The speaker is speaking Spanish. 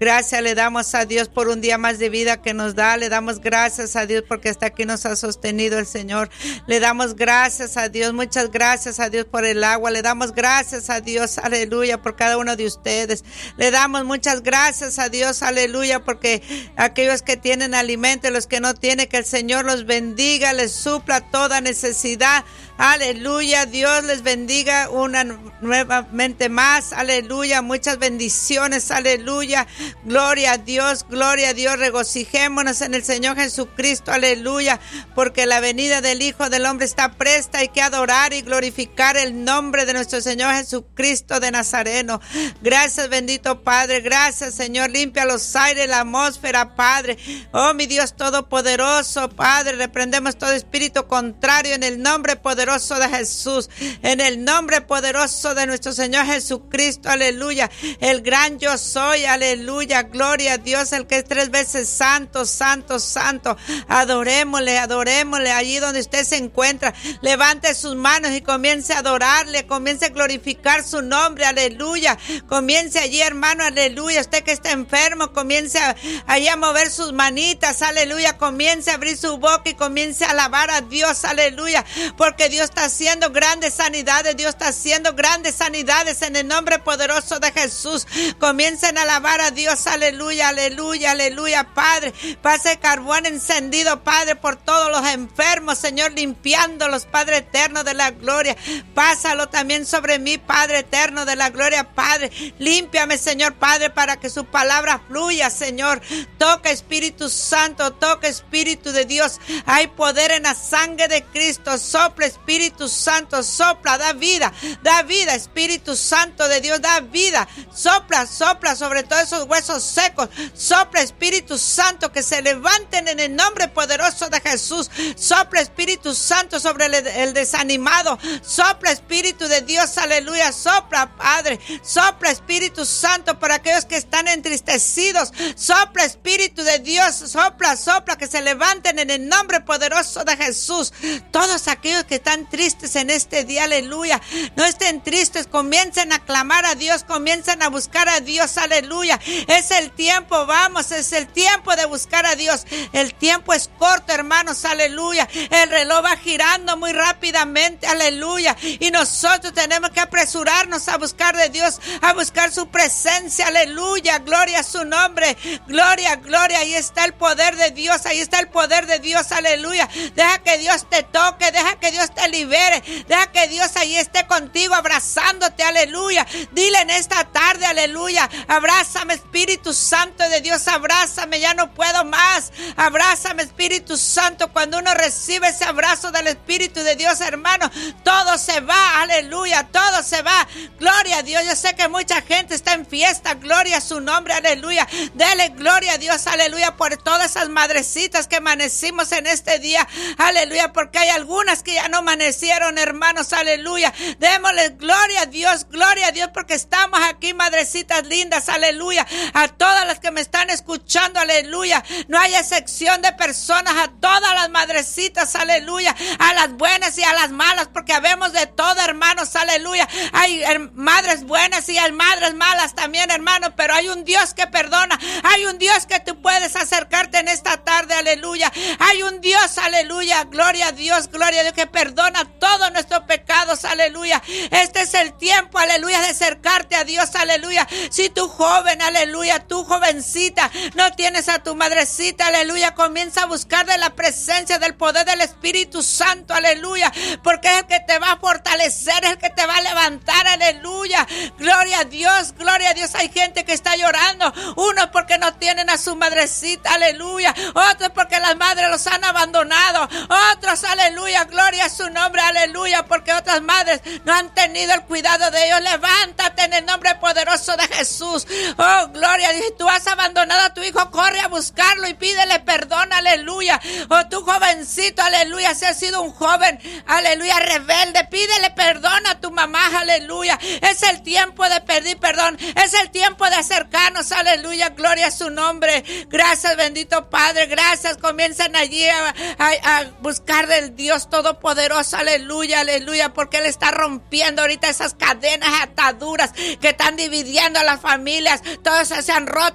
Gracias le damos a Dios por un día más de vida que nos da. Le damos gracias a Dios porque hasta aquí nos ha sostenido el Señor. Le damos gracias a Dios. Muchas gracias a Dios por el agua. Le damos gracias a Dios, aleluya, por cada uno de ustedes. Le damos muchas gracias a Dios, aleluya, porque aquellos que tienen alimento, los que no tienen, que el Señor los bendiga, les supla toda necesidad. Aleluya, Dios les bendiga nuevamente más, aleluya, muchas bendiciones, aleluya, gloria a Dios, regocijémonos en el Señor Jesucristo, aleluya, porque la venida del Hijo del Hombre está presta. Hay que adorar y glorificar el nombre de nuestro Señor Jesucristo de Nazareno. Gracias, bendito Padre, gracias, Señor, limpia los aires, la atmósfera, Padre. Oh, mi Dios todopoderoso, Padre, reprendemos todo espíritu contrario en el nombre poderoso de Jesús, en el nombre poderoso de nuestro Señor Jesucristo, aleluya, el gran yo soy, aleluya, gloria a Dios, el que es 3 veces santo, santo, santo. Adorémosle allí donde usted se encuentra, levante sus manos y comience a adorarle, comience a glorificar su nombre, aleluya, comience allí, hermano, aleluya, usted que está enfermo, comience allí a mover sus manitas, aleluya, comience a abrir su boca y comience a alabar a Dios, aleluya, porque Dios está haciendo grandes sanidades, Dios está haciendo grandes sanidades en el nombre poderoso de Jesús. Comiencen a alabar a Dios, aleluya, aleluya, aleluya, Padre. Pase carbón encendido, Padre, por todos los enfermos, Señor, limpiándolos, Padre eterno de la gloria. Pásalo también sobre mí, Padre eterno de la gloria, Padre. Límpiame, Señor, Padre, para que su palabra fluya, Señor. Toca, Espíritu Santo, toca, Espíritu de Dios. Hay poder en la sangre de Cristo. Sopla, Espíritu Santo, sopla, da vida, Espíritu Santo de Dios, da vida, sopla sobre todos esos huesos secos, sopla, Espíritu Santo, que se levanten en el nombre poderoso de Jesús, sopla, Espíritu Santo, sobre el desanimado, sopla, Espíritu de Dios, aleluya, sopla, Padre, sopla, Espíritu Santo, para aquellos que están entristecidos, sopla, Espíritu de Dios, sopla, que se levanten en el nombre poderoso de Jesús. Todos aquellos que están tristes en este día, aleluya, no estén tristes, comiencen a clamar a Dios, comiencen a buscar a Dios, aleluya, es el tiempo, vamos, es el tiempo de buscar a Dios, el tiempo es corto, hermanos, aleluya, el reloj va girando muy rápidamente, aleluya, y nosotros tenemos que apresurarnos a buscar de Dios, a buscar su presencia, aleluya, gloria a su nombre, gloria, ahí está el poder de Dios, aleluya, deja que Dios te toque, deja que Dios te libere, deja que Dios ahí esté contigo, abrazándote, aleluya, dile en esta tarde, aleluya, abrázame, Espíritu Santo de Dios, abrázame, ya no puedo más, abrázame, Espíritu Santo. Cuando uno recibe ese abrazo del Espíritu de Dios, hermano, todo se va, aleluya, todo se va, gloria a Dios. Yo sé que mucha gente está en fiesta, gloria a su nombre, aleluya, dele gloria a Dios, aleluya, por todas esas madrecitas que amanecimos en este día, aleluya, porque hay algunas que ya no amanecieron, hermanos, aleluya, démosle gloria a Dios, porque estamos aquí, madrecitas lindas, aleluya, a todas las que me están escuchando, aleluya, no hay excepción de personas, a todas las madrecitas, aleluya, a las buenas y a las malas, porque habemos de todo, hermanos, aleluya, hay madres buenas y hay madres malas también, hermanos, pero hay un Dios que perdona, hay un Dios que tú puedes acercarte en esta tarde, aleluya, hay un Dios, aleluya, gloria a Dios, que perdona todos nuestros pecados, aleluya, este es el tiempo, aleluya, de acercarte a Dios, aleluya, si tú joven, aleluya, tú jovencita, no tienes a tu madrecita, aleluya, comienza a buscar de la presencia, del poder del Espíritu Santo, aleluya, porque es el que te va a fortalecer, es el que te va a levantar, aleluya, gloria a Dios, hay gente que está llorando, unos porque no tienen a su madrecita, aleluya, otros porque las madres los han abandonado, otros, aleluya, gloria a su nombre, aleluya, porque otras madres no han tenido el cuidado de ellos. Levántate en el nombre poderoso de Jesús, oh, gloria, si tú has abandonado a tu hijo, corre a buscarlo y pídele perdón, aleluya, oh, tu jovencito, aleluya, si has sido un joven, aleluya, rebelde, pídele perdón a tu mamá, aleluya, es el tiempo de pedir perdón, es el tiempo de acercarnos, aleluya, gloria a su nombre, gracias, bendito Padre, gracias, comiencen allí a buscar del Dios Todopoderoso, aleluya, porque Él está rompiendo ahorita esas cadenas, ataduras que están dividiendo a las familias, todas se han roto